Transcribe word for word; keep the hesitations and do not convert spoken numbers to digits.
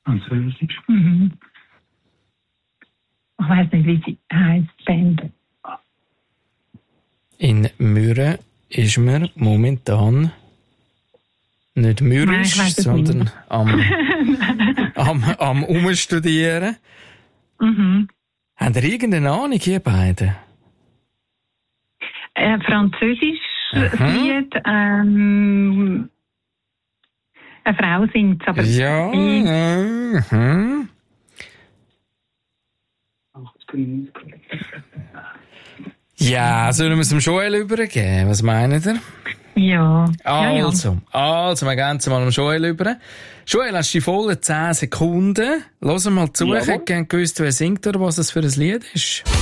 Französisch. Mhm. Ich weiss nicht, wie sie heisst, die Band. In Mürren ist man momentan nicht mürrisch, Nein, sondern nicht. am, am, am Umstudieren. Mhm. Habt ihr irgendeine Ahnung, ihr beiden? Äh, Französisch Aha. Lied, ähm, eine Frau singt, aber Ja. ich, Mhm. Ja, sollen wir es dem Joel übergeben? Was meint ihr? ja. Also, also, wir gehen es mal dem Joel über. Joel, hast du die vollen zehn Sekunden? Hören mal zu, ich hätte gerne gewusst, wer singt oder was es für ein Lied ist.